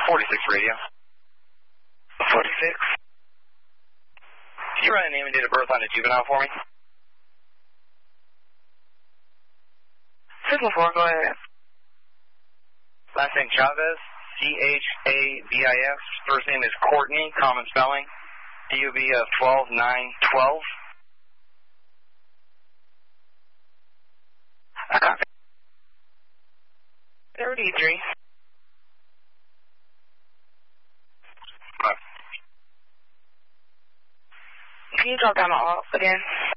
46 radio. 46. Can you run a name and date of birth on a juvenile for me? 614, go ahead. Last name Chavez, Chavis. First name is Courtney, common spelling. DUB of 12-9-12. I copy. 33. Can you drop down the off again?